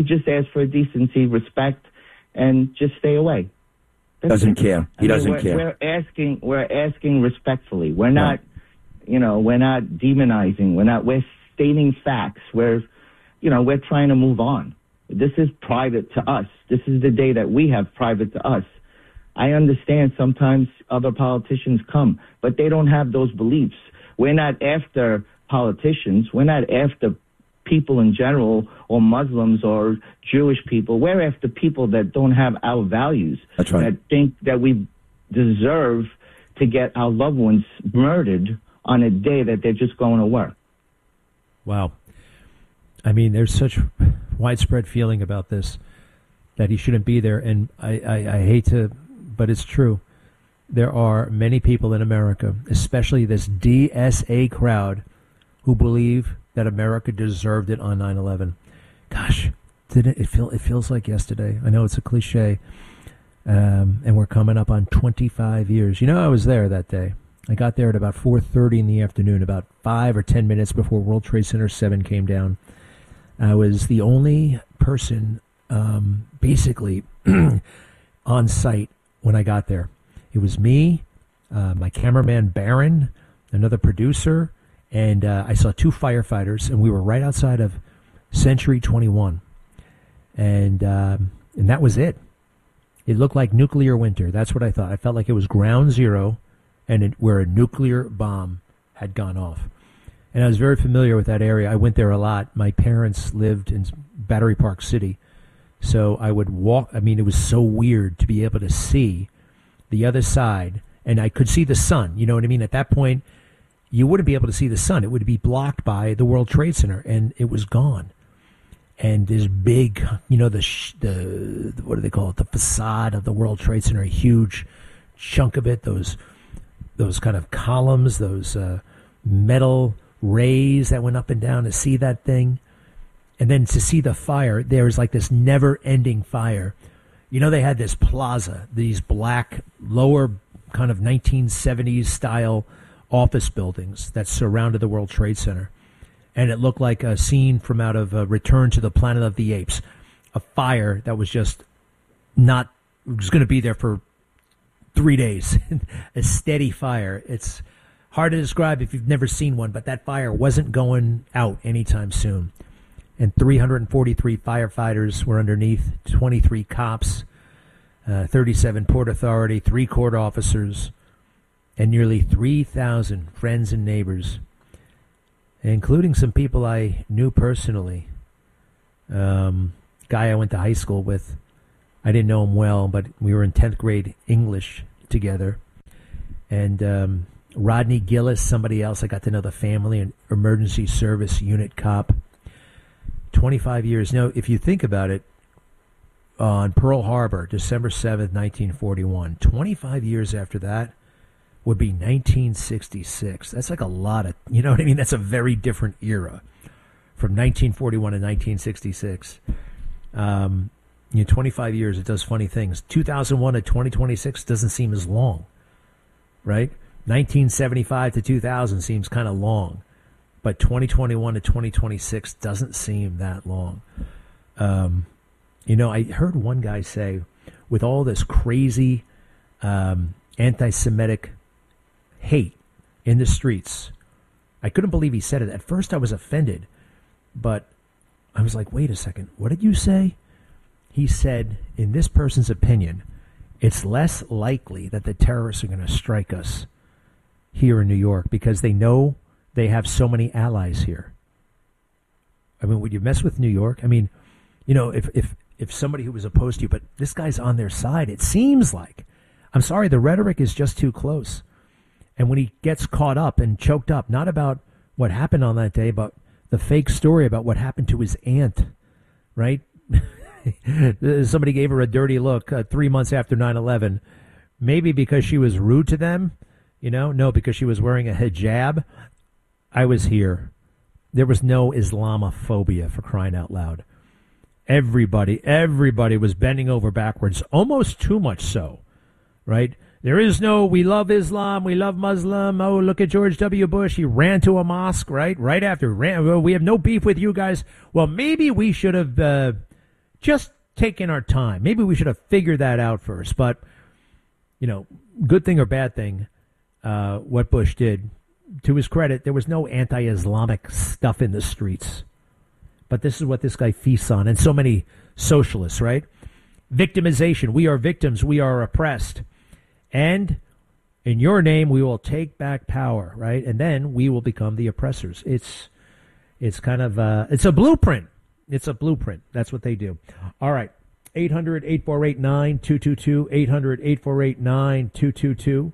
just ask for decency, respect, and just stay away. Doesn't care. He doesn't care. We're asking respectfully. We're not, we're not demonizing. We're stating facts. We're trying to move on. This is private to us. This is the day that we have private to us. I understand sometimes other politicians come, but they don't have those beliefs. We're not after politicians. We're not after people in general or Muslims or Jewish people. We're after people that don't have our values. That's right. That think that we deserve to get our loved ones murdered on a day that they're just going to work. Wow. I mean, there's such widespread feeling about this that he shouldn't be there. And I hate to, but it's true. There are many people in America, especially this DSA crowd, who believe that America deserved it on 9/11. Gosh, didn't it feel? It feels like yesterday. I know it's a cliche, and we're coming up on 25 years. I was there that day. I got there at about 4:30 in the afternoon, about 5 or 10 minutes before World Trade Center 7 came down. I was the only person, basically, on site when I got there. It was me, my cameraman Baron, another producer, and I saw 2 firefighters, and we were right outside of Century 21, and that was it. It looked like nuclear winter. That's what I thought. I felt like it was ground zero, and where a nuclear bomb had gone off. And I was very familiar with that area. I went there a lot. My parents lived in Battery Park City, so I would walk. I mean, it was so weird to be able to see the other side, and I could see the sun. You know what I mean? At that point, you wouldn't be able to see the sun. It would be blocked by the World Trade Center, and it was gone. And this big, the what do they call it? The facade of the World Trade Center, a huge chunk of it. Those kind of columns, those metal rays that went up and down to see that thing, and then to see the fire. There was like this never-ending fire. They had this plaza, these black, lower kind of 1970s style office buildings that surrounded the World Trade Center. And it looked like a scene from out of Return to the Planet of the Apes. A fire that was just was going to be there for 3 days. A steady fire. It's hard to describe if you've never seen one, but that fire wasn't going out anytime soon. And 343 firefighters were underneath, 23 cops, 37 Port Authority, 3 court officers, and nearly 3,000 friends and neighbors, including some people I knew personally. Guy I went to high school with, I didn't know him well, but we were in 10th grade English together. And Rodney Gillis, somebody else, I got to know the family, an emergency service unit cop. 25 years. Now, if you think about it, on Pearl Harbor, December 7th, 1941, 25 years after that would be 1966. That's like a lot of, you know what I mean? That's a very different era from 1941 to 1966. 25 years, it does funny things. 2001 to 2026 doesn't seem as long, right? 1975 to 2000 seems kind of long. But 2021 to 2026 doesn't seem that long. I heard one guy say, with all this crazy anti-Semitic hate in the streets, I couldn't believe he said it. At first I was offended, but I was like, wait a second, what did you say? He said, in this person's opinion, it's less likely that the terrorists are going to strike us here in New York because they know they have so many allies here. I mean, would you mess with New York? I mean, if somebody who was opposed to you, but this guy's on their side, it seems like. I'm sorry, the rhetoric is just too close. And when he gets caught up and choked up, not about what happened on that day, but the fake story about what happened to his aunt, right? Somebody gave her a dirty look 3 months after 9/11, maybe because she was rude to them, no, because she was wearing a hijab. I was here. There was no Islamophobia, for crying out loud. Everybody was bending over backwards, almost too much so, right? There is no, we love Islam, we love Muslim. Oh, look at George W. Bush. He ran to a mosque, right? Right after, we have no beef with you guys. Well, maybe we should have just taking our time. Maybe we should have figured that out first. But, good thing or bad thing, what Bush did, to his credit, there was no anti-Islamic stuff in the streets. But this is what this guy feasts on, and so many socialists, right? Victimization. We are victims. We are oppressed. And in your name, we will take back power, right? And then we will become the oppressors. It's kind of it's a blueprint. It's a blueprint. That's what they do. All right. 800-848-9222. 800-848-9222.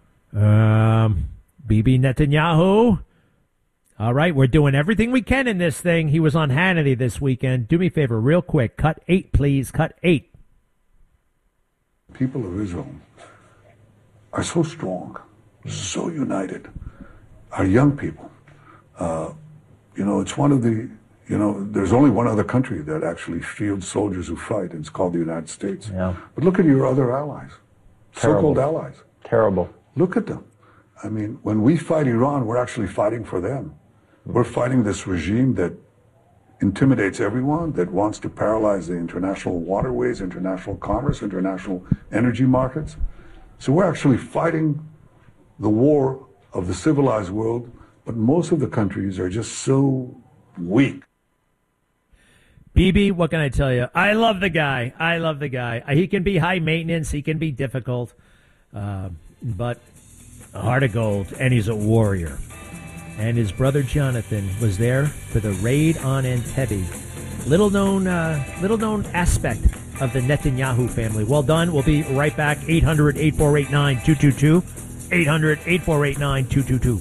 Bibi Netanyahu. All right, we're doing everything we can in this thing. He was on Hannity this weekend. Do me a favor, real quick. Cut 8, please. Cut 8. People of Israel are so strong, so united. Our young people. It's one of the, there's only one other country that actually shields soldiers who fight, and it's called the United States. Yeah. But look at your other allies, Terrible. so-called allies. Terrible. Look at them. I mean, when we fight Iran, we're actually fighting for them. We're fighting this regime that intimidates everyone, that wants to paralyze the international waterways, international commerce, international energy markets. So we're actually fighting the war of the civilized world, but most of the countries are just so weak. Bibi, what can I tell you? I love the guy. He can be high maintenance. He can be difficult. But a heart of gold, and he's a warrior. And his brother Jonathan was there for the raid on Entebbe. Little known aspect of the Netanyahu family. Well done. We'll be right back. 800-848-9222. 800-848-9222.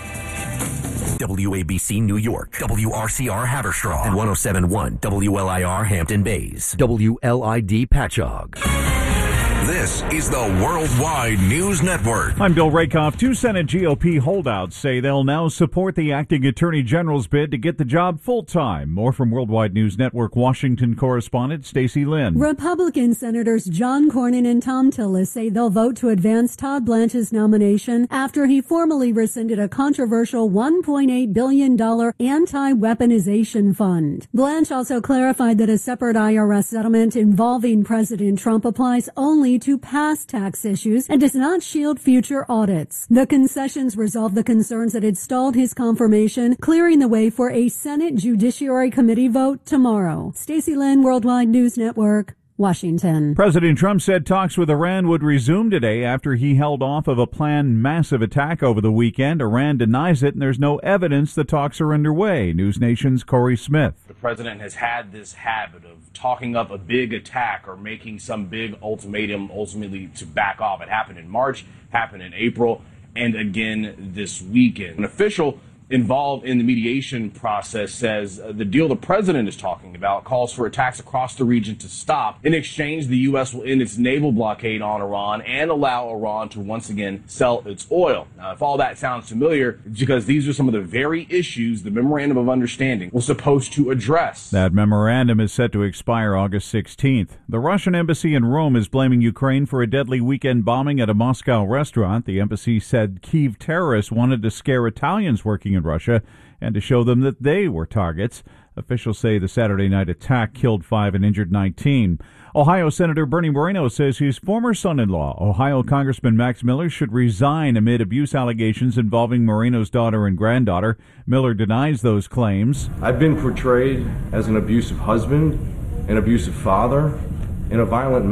WABC New York, WRCR Haverstraw, and 107.1 WLIR Hampton Bays, WLID Patchogue. This is the Worldwide News Network. I'm Bill Rakoff. 2 Senate GOP holdouts say they'll now support the acting attorney general's bid to get the job full-time. More from Worldwide News Network Washington correspondent Stacey Lynn. Republican Senators John Cornyn and Thom Tillis say they'll vote to advance Todd Blanche's nomination after he formally rescinded a controversial $1.8 billion anti-weaponization fund. Blanche also clarified that a separate IRS settlement involving President Trump applies only to past tax issues and does not shield future audits. The concessions resolve the concerns that had stalled his confirmation, clearing the way for a Senate Judiciary Committee vote tomorrow. Stacey Lynn, Worldwide News Network, Washington. President Trump said talks with Iran would resume today after he held off of a planned massive attack over the weekend. Iran denies it, and there's no evidence the talks are underway. News Nation's Corey Smith. The president has had this habit of talking up a big attack or making some big ultimatum ultimately to back off. It happened in March, happened in April, and again this weekend. An official involved in the mediation process says the deal the president is talking about calls for attacks across the region to stop. In exchange, the U.S. will end its naval blockade on Iran and allow Iran to once again sell its oil. Now, if all that sounds familiar, it's because these are some of the very issues the Memorandum of Understanding was supposed to address. That memorandum is set to expire August 16th. The Russian embassy in Rome is blaming Ukraine for a deadly weekend bombing at a Moscow restaurant. The embassy said Kyiv terrorists wanted to scare Italians working in Russia and to show them that they were targets. Officials say the Saturday night attack killed 5 and injured 19. Ohio Senator Bernie Moreno says his former son-in-law, Ohio Congressman Max Miller, should resign amid abuse allegations involving Moreno's daughter and granddaughter. Miller denies those claims. I've been portrayed as an abusive husband, an abusive father, and a violent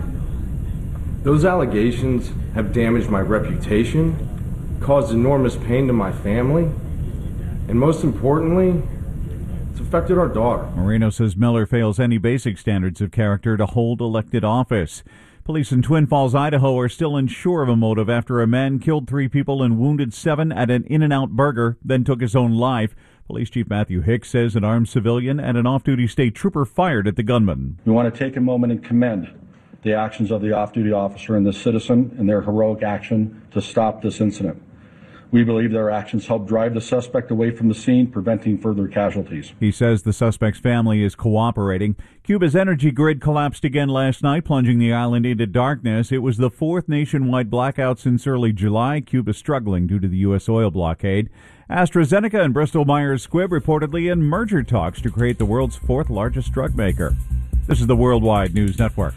man. Those allegations have damaged my reputation, caused enormous pain to my family, and most importantly, it's affected our daughter. Moreno says Miller fails any basic standards of character to hold elected office. Police in Twin Falls, Idaho are still unsure of a motive after a man killed 3 people and wounded 7 at an In-N-Out Burger, then took his own life. Police Chief Matthew Hicks says an armed civilian and an off-duty state trooper fired at the gunman. We want to take a moment and commend the actions of the off-duty officer and the citizen in their heroic action to stop this incident. We believe their actions helped drive the suspect away from the scene, preventing further casualties. He says the suspect's family is cooperating. Cuba's energy grid collapsed again last night, plunging the island into darkness. It was the 4th nationwide blackout since early July. Cuba struggling due to the U.S. oil blockade. AstraZeneca and Bristol Myers Squibb reportedly in merger talks to create the world's 4th largest drug maker. This is the Worldwide News Network.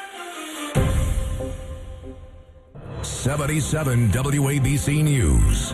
77 WABC News.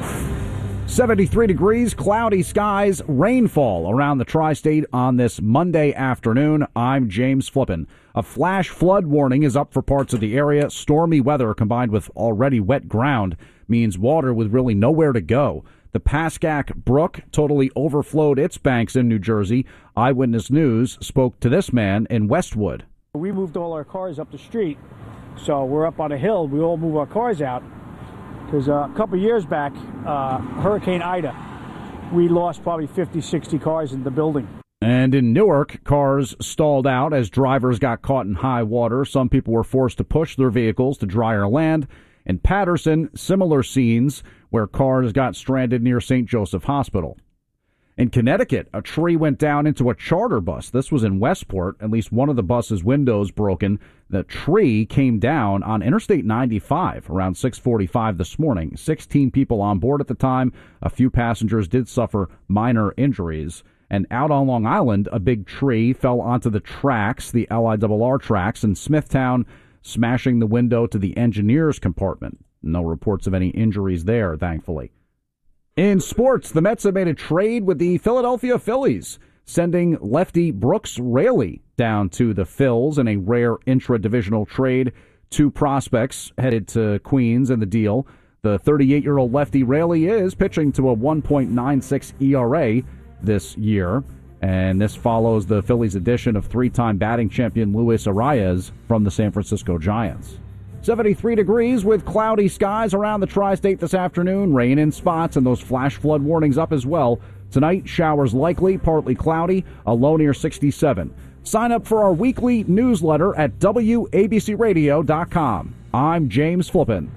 73 degrees, cloudy skies, rainfall around the tri-state on this Monday afternoon. I'm James Flippin. A flash flood warning is up for parts of the area. Stormy weather combined with already wet ground means water with really nowhere to go. The Pascack Brook totally overflowed its banks in New Jersey. Eyewitness News spoke to this man in Westwood. We moved all our cars up the street, so we're up on a hill. We all move our cars out because a couple years back, Hurricane Ida, we lost probably 50, 60 cars in the building. And in Newark, cars stalled out as drivers got caught in high water. Some people were forced to push their vehicles to drier land. In Patterson, similar scenes where cars got stranded near St. Joseph Hospital. In Connecticut, a tree went down into a charter bus. This was in Westport. At least one of the bus's windows broken. The tree came down on Interstate 95 around 6:45 this morning. 16 people on board at the time. A few passengers did suffer minor injuries. And out on Long Island, a big tree fell onto the tracks, the LIRR tracks in Smithtown, smashing the window to the engineer's compartment. No reports of any injuries there, thankfully. In sports, the Mets have made a trade with the Philadelphia Phillies, sending lefty Brooks Raley down to the Phils in a rare intra-divisional trade. Two prospects headed to Queens in the deal. The 38-year-old lefty Raley is pitching to a 1.96 ERA this year, and this follows the Phillies' addition of three-time batting champion Luis Arias from the San Francisco Giants. 73 degrees with cloudy skies around the tri-state this afternoon. Rain in spots and those flash flood warnings up as well. Tonight, showers likely, partly cloudy, a low near 67. Sign up for our weekly newsletter at WABCRadio.com. I'm James Flippin.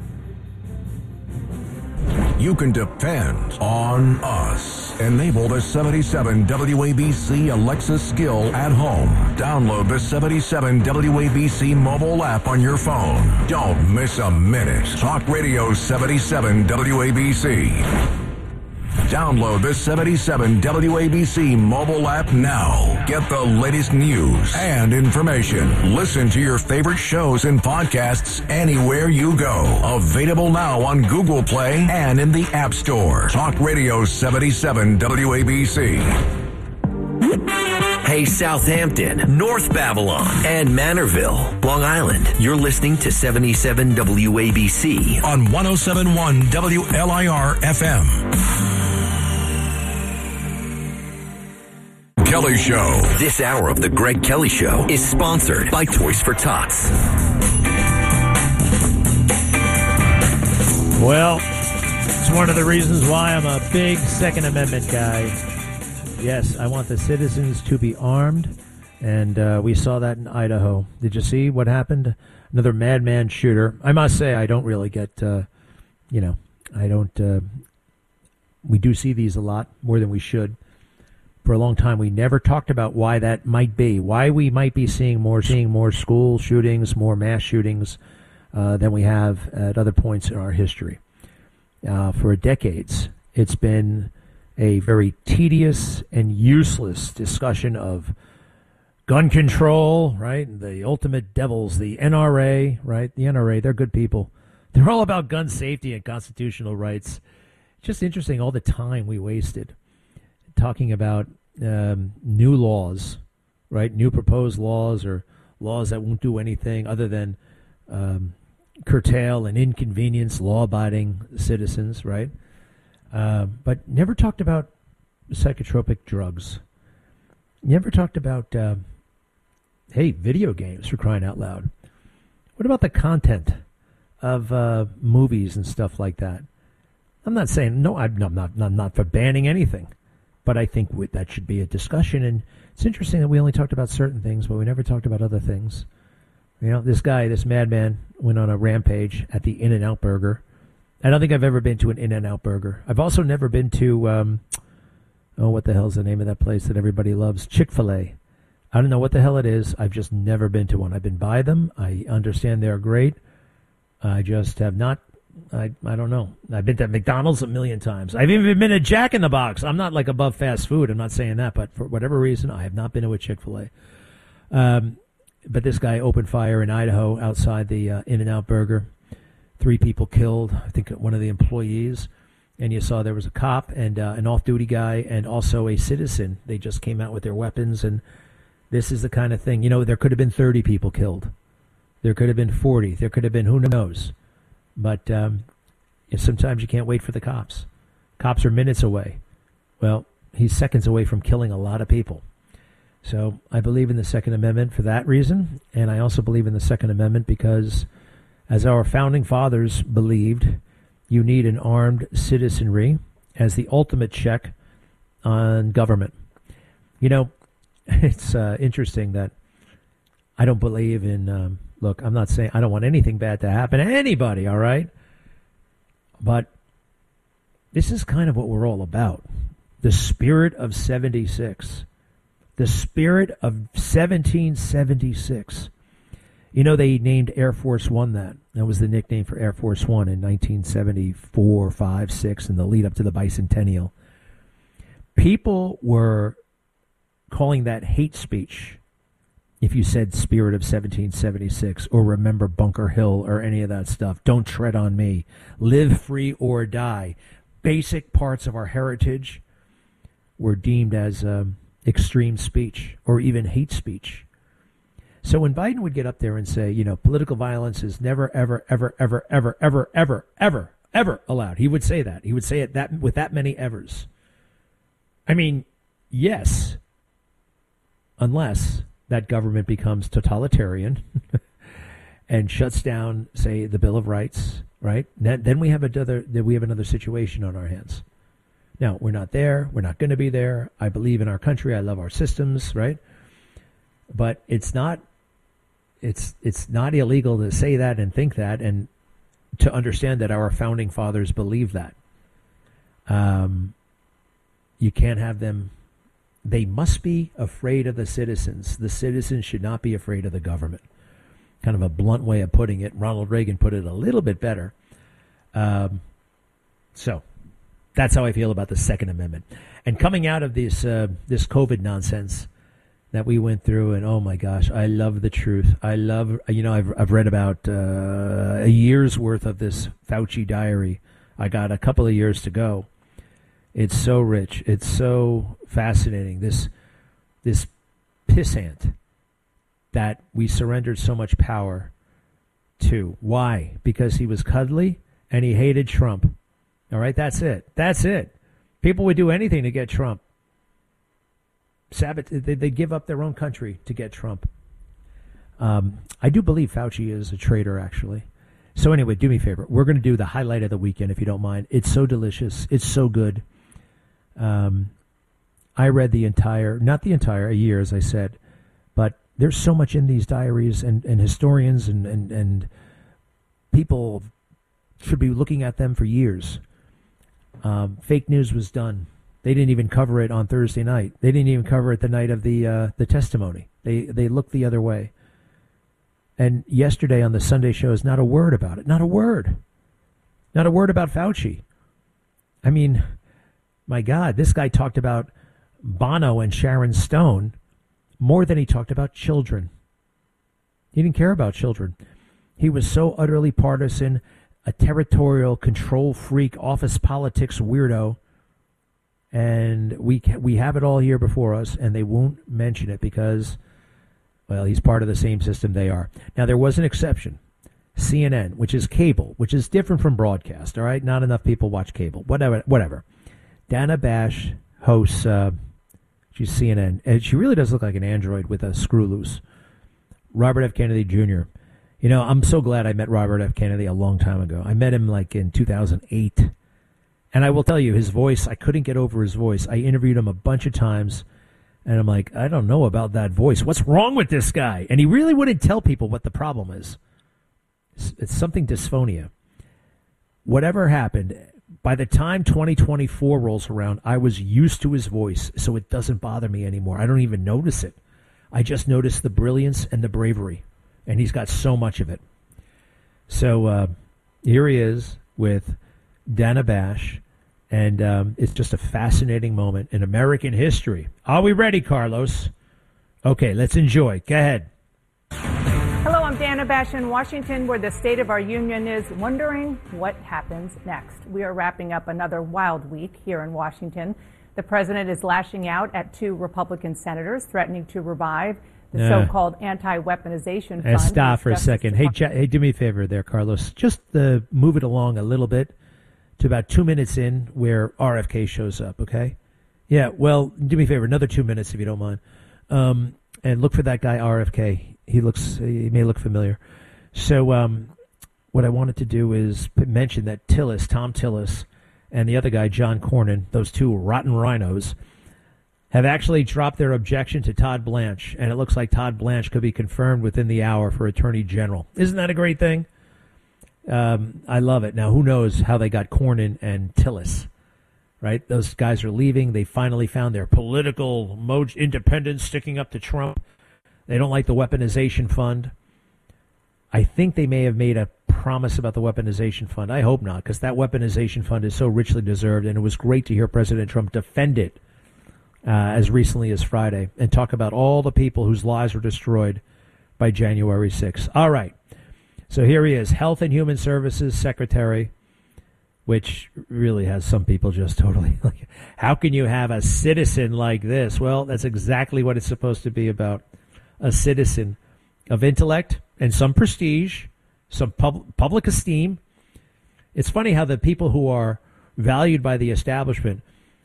You can depend on us. Enable the 77 WABC Alexa skill at home. Download the 77 WABC mobile app on your phone. Don't miss a minute. Talk Radio 77 WABC. Download the 77 WABC mobile app now. Get the latest news and information. Listen to your favorite shows and podcasts anywhere you go. Available now on Google Play and in the App Store. Talk Radio 77 WABC. Hey, Southampton, North Babylon, and Manorville, Long Island. You're listening to 77 WABC on 107.1 WLIR FM. Kelly Show. This hour of the Greg Kelly Show is sponsored by Toys for Tots. Well, it's one of the reasons why I'm a big Second Amendment guy. Yes, I want the citizens to be armed, and we saw that in Idaho. Did you see what happened? Another madman shooter. I must say, I don't really get, we do see these a lot, more than we should. For a long time, we never talked about why that might be, why we might be seeing more school shootings, more mass shootings than we have at other points in our history. For decades, it's been a very tedious and useless discussion of gun control, right? The ultimate devils, the NRA, right? The NRA, they're good people. They're all about gun safety and constitutional rights. It's just interesting all the time we wasted talking about new laws, right? New proposed laws or laws that won't do anything other than curtail and inconvenience law-abiding citizens, right? But never talked about psychotropic drugs. Never talked about, video games, for crying out loud. What about the content of movies and stuff like that? I'm not saying, I'm not for banning anything. But I think that should be a discussion. And it's interesting that we only talked about certain things, but we never talked about other things. You know, this madman, went on a rampage at the In-N-Out Burger. I don't think I've ever been to an In-N-Out Burger. I've also never been to, what the hell's the name of that place that everybody loves? Chick-fil-A. I don't know what the hell it is. I've just never been to one. I've been by them. I understand they're great. I just have not. I don't know. I've been to McDonald's a million times. I've even been to Jack in the Box. I'm not like above fast food. I'm not saying that, but for whatever reason, I have not been to a Chick-fil-A. But this guy opened fire in Idaho outside the In-N-Out Burger. 3 people killed, I think one of the employees. And you saw there was a cop and an off-duty guy and also a citizen. They just came out with their weapons, and this is the kind of thing. There could have been 30 people killed. There could have been 40. There could have been who knows. But sometimes you can't wait for the cops. Cops are minutes away. Well, he's seconds away from killing a lot of people. So I believe in the Second Amendment for that reason, and I also believe in the Second Amendment because, as our founding fathers believed, you need an armed citizenry as the ultimate check on government. It's interesting that I don't believe in, look, I'm not saying I don't want anything bad to happen to anybody, all right? But this is kind of what we're all about. The spirit of 76. The spirit of 1776. They named Air Force One that. That was the nickname for Air Force One in 1974, 5, 6, in the lead up to the bicentennial. People were calling that hate speech if you said spirit of 1776 or remember Bunker Hill or any of that stuff. Don't tread on me. Live free or die. Basic parts of our heritage were deemed as extreme speech or even hate speech. So when Biden would get up there and say, political violence is never, ever, ever, ever, ever, ever, ever, ever, ever allowed, he would say that. He would say it that with that many evers. I mean, yes, unless that government becomes totalitarian and shuts down, say, the Bill of Rights, right? Then we have another situation on our hands. Now, we're not there. We're not going to be there. I believe in our country. I love our systems, right? But it's not illegal to say that and think that and to understand that our founding fathers believed that. You can't have them. They must be afraid of the citizens. The citizens should not be afraid of the government. Kind of a blunt way of putting it. Ronald Reagan put it a little bit better. So that's how I feel about the Second Amendment. And coming out of this COVID nonsense that we went through, and oh my gosh, I love the truth. I love, I've read about a year's worth of this Fauci diary. I got a couple of years to go. It's so rich. It's so fascinating. This pissant that we surrendered so much power to. Why? Because he was cuddly and he hated Trump. All right, that's it. That's it. People would do anything to get Trump. They give up their own country to get Trump. I do believe Fauci is a traitor, actually. So anyway, do me a favor. We're going to do the highlight of the weekend, if you don't mind. It's so delicious. It's so good. I read not the entire, a year, as I said, but there's so much in these diaries, and historians and people should be looking at them for years. Fake news was done. They didn't even cover it on Thursday night. They didn't even cover it the night of the testimony. They looked the other way. And yesterday on the Sunday show is not a word about it. Not a word. Not a word about Fauci. I mean, my God, this guy talked about Bono and Sharon Stone more than he talked about children. He didn't care about children. He was so utterly partisan, a territorial control freak, office politics weirdo. And we have it all here before us, and they won't mention it because, well, he's part of the same system they are. Now, there was an exception. CNN, which is cable, which is different from broadcast, all right? Not enough people watch cable. Whatever. Dana Bash hosts, she's CNN, and she really does look like an android with a screw loose. Robert F. Kennedy Jr. I'm so glad I met Robert F. Kennedy a long time ago. I met him like in 2008. And I will tell you, his voice, I couldn't get over his voice. I interviewed him a bunch of times, and I'm like, I don't know about that voice. What's wrong with this guy? And he really wouldn't tell people what the problem is. It's something dysphonia. Whatever happened, by the time 2024 rolls around, I was used to his voice, so it doesn't bother me anymore. I don't even notice it. I just notice the brilliance and the bravery, and he's got so much of it. So here he is with Dana Bash, and it's just a fascinating moment in American history. Are we ready, Carlos? Okay, let's enjoy. Go ahead. Hello, I'm Dana Bash in Washington, where the state of our union is wondering what happens next. We are wrapping up another wild week here in Washington. The president is lashing out at 2 Republican senators, threatening to revive the so-called anti-weaponization fund. Stop for a second. Hey, do me a favor there, Carlos. Just move it along a little bit to about 2 minutes in where RFK shows up, okay? Yeah, well, do me a favor, another 2 minutes if you don't mind. And look for that guy, RFK. He may look familiar. So what I wanted to do is mention that Tom Tillis, and the other guy, John Cornyn, those 2 rotten rhinos, have actually dropped their objection to Todd Blanche, and it looks like Todd Blanche could be confirmed within the hour for Attorney General. Isn't that a great thing? I love it. Now, who knows how they got Cornyn and Tillis, right? Those guys are leaving. They finally found their political independence sticking up to Trump. They don't like the weaponization fund. I think they may have made a promise about the weaponization fund. I hope not, because that weaponization fund is so richly deserved, and it was great to hear President Trump defend it as recently as Friday and talk about all the people whose lives were destroyed by January 6th. All right. So here he is, Health and Human Services Secretary, which really has some people just totally like, how can you have a citizen like this? Well, that's exactly what it's supposed to be about. A citizen of intellect and some prestige, some public esteem. It's funny how the people who are valued by the establishment,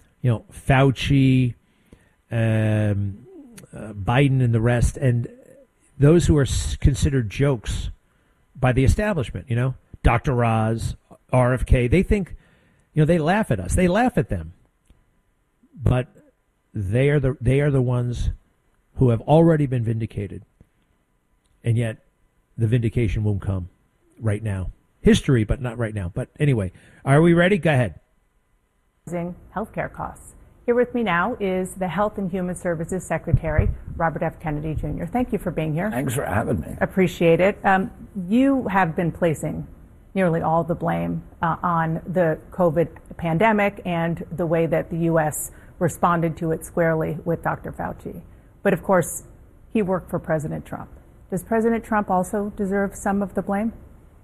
Fauci, Biden and the rest, and those who are considered jokes by the establishment, Dr. Oz, RFK, they think, they laugh at us. They laugh at them. But they are the ones who have already been vindicated. And yet the vindication won't come right now. History, but not right now. But anyway, are we ready? Go ahead. Healthcare costs. Here with me now is the Health and Human Services Secretary, Robert F. Kennedy Jr. Thank you for being here. Thanks for having me. Appreciate it. You have been placing nearly all the blame on the COVID pandemic and the way that the U.S. responded to it squarely with Dr. Fauci. But of course, he worked for President Trump. Does President Trump also deserve some of the blame?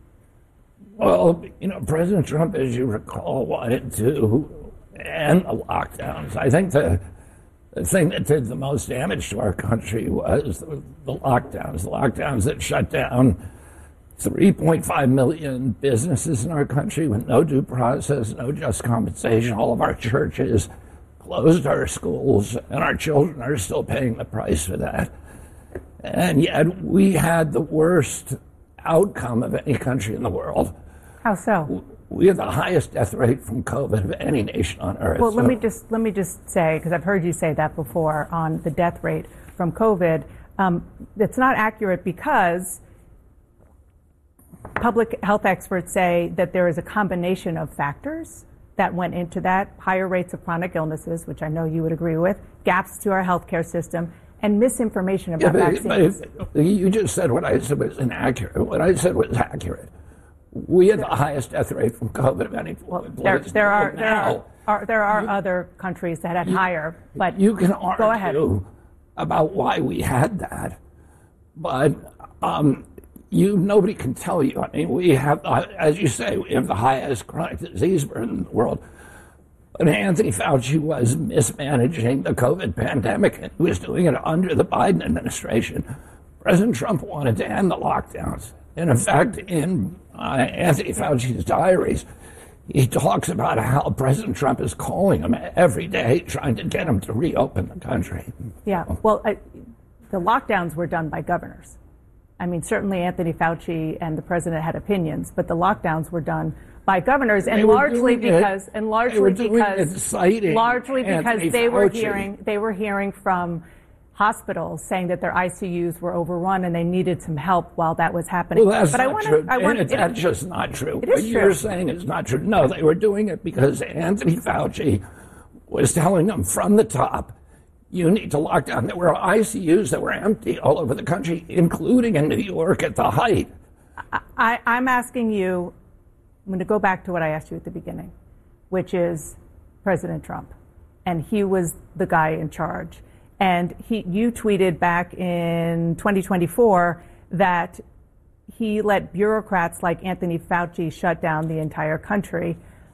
Well, President Trump, as you recall, wanted to end the lockdowns. I think the thing that did the most damage to our country was the lockdowns. The lockdowns that shut down 3.5 million businesses in our country with no due process, no just compensation. All of our churches closed, our schools, and our children are still paying the price for that. And yet we had the worst outcome of any country in the world. How so? We have the highest death rate from COVID of any nation on earth. Well, let me just say, because I've heard you say that before on the death rate from COVID, it's not accurate because public health experts say that there is a combination of factors that went into that: higher rates of chronic illnesses, which I know you would agree with, gaps to our healthcare system, and misinformation about vaccines. But you just said what I said was inaccurate. What I said was accurate. We had the highest death rate from COVID of any. Well, there are other countries that had higher, but you can argue go ahead about why we had that, but nobody can tell you. I mean, we have, as you say, we have the highest chronic disease burden in the world. But Anthony Fauci was mismanaging the COVID pandemic, and he was doing it under the Biden administration. President Trump wanted to end the lockdowns. And in fact, in Anthony Fauci's diaries, he talks about how President Trump is calling him every day, trying to get him to reopen the country. Yeah, well, the lockdowns were done by governors. I mean, certainly Anthony Fauci and the president had opinions, but the lockdowns were done by governors, and largely because they were hearing from hospitals saying that their ICUs were overrun and they needed some help while that was happening. Well, that's not true. That's just not true. It is what you're saying is not true. No, they were doing it because Anthony Fauci was telling them from the top, you need to lock down. There were ICUs that were empty all over the country, including in New York at the height. I'm asking you, I'm going to go back to what I asked you at the beginning, which is President Trump. And he was the guy in charge. And you tweeted back in 2024 that he let bureaucrats like Anthony Fauci shut down the entire country.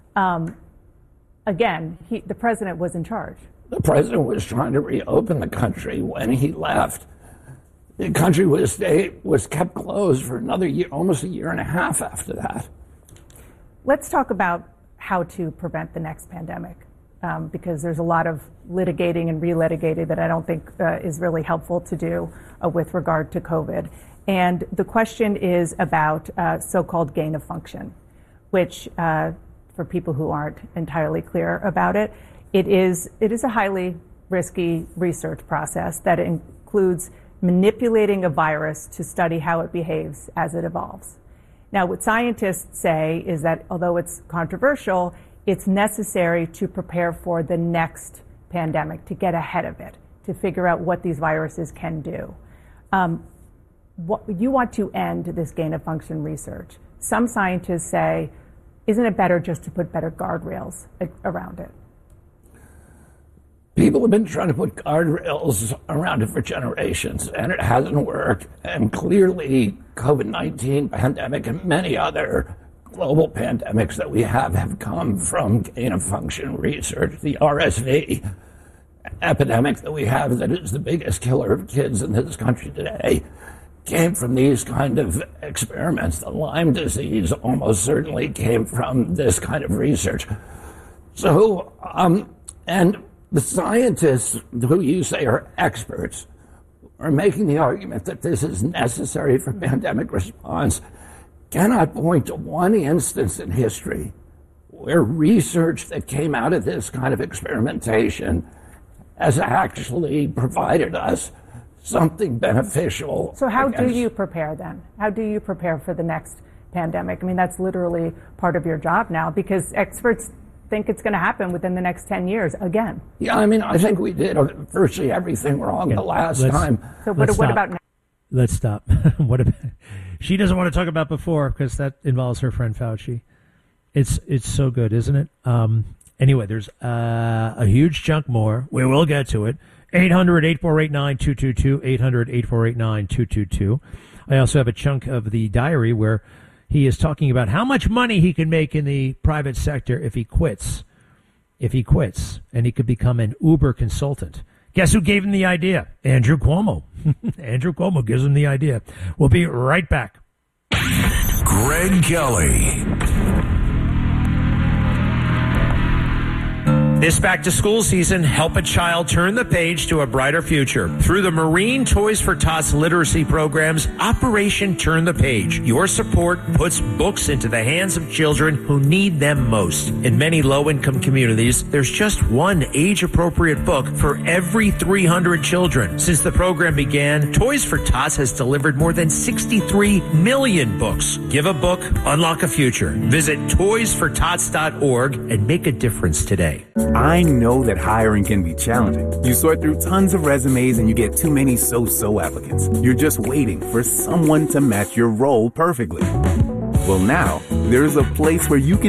Again, the president was in charge. The president was trying to reopen the country when he left. The country was kept closed for another year, almost a year and a half after that. Let's talk about how to prevent the next pandemic, because there's a lot of litigating and relitigating that I don't think is really helpful to do with regard to COVID. And the question is about so-called gain of function, which, for people who aren't entirely clear about it, it is a highly risky research process that includes manipulating a virus to study how it behaves as it evolves. Now, what scientists say is that although it's controversial, it's necessary to prepare for the next pandemic, to get ahead of it, to figure out what these viruses can do. You want to end this gain of function research. Some scientists say, isn't it better just to put better guardrails around it? People have been trying to put guardrails around it for generations, and it hasn't worked. And clearly, COVID-19 pandemic and many other global pandemics that we have come from gain-of-function research. The RSV epidemic that we have, that is the biggest killer of kids in this country today, came from these kind of experiments. The Lyme disease almost certainly came from this kind of research. So, and the scientists who you say are experts are making the argument that this is necessary for pandemic response, cannot point to one instance in history where research that came out of this kind of experimentation has actually provided us something beneficial. So how do you prepare then? How do you prepare for the next pandemic? I mean, that's literally part of your job now, because experts think it's going to happen within the next 10 years again. Yeah, I mean, I think we did virtually everything wrong the last time. So what about now? Let's stop. What about, she doesn't want to talk about before, because that involves her friend Fauci. It's so good, isn't it? Anyway, there's a huge chunk more. We will get to it. 800-8489-222, 800-8489-222. I also have a chunk of the diary where he is talking about how much money he can make in the private sector if he quits. And he could become an Uber consultant. Guess who gave him the idea? Andrew Cuomo. Andrew Cuomo gives him the idea. We'll be right back. Greg Kelly. This back-to-school season, help a child turn the page to a brighter future. Through the Marine Toys for Tots literacy programs, Operation Turn the Page. Your support puts books into the hands of children who need them most. In many low-income communities, there's just one age-appropriate book for every 300 children. Since the program began, Toys for Tots has delivered more than 63 million books. Give a book, unlock a future. Visit toysfortots.org and make a difference today. I know that hiring can be challenging. You sort through tons of resumes and you get too many so-so applicants. You're just waiting for someone to match your role perfectly. Well, now, there's a place where you can